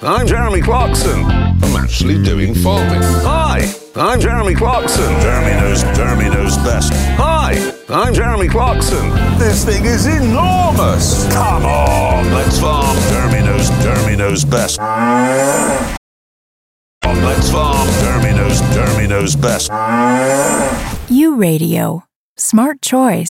I'm Jeremy Clarkson. I'm actually doing farming. Hi, I'm Jeremy Clarkson. Jeremy knows best. Hi, I'm Jeremy Clarkson. This thing is enormous. Come on, let's farm. Jeremy knows best. Let's farm. Jeremy knows best. U Radio. Smart choice.